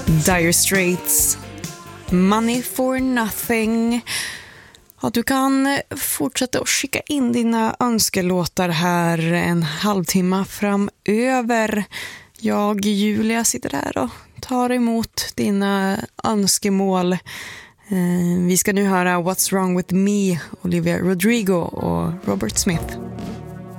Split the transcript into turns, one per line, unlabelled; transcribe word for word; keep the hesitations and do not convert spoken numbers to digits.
Dire Straits, Money for Nothing. Ja, du kan fortsätta att skicka in dina önskelåtar här en halvtimme framöver. Jag, Julia, sitter där och tar emot dina önskemål. Vi ska nu höra What's Wrong With Me, Olivia Rodrigo och Robert Smith.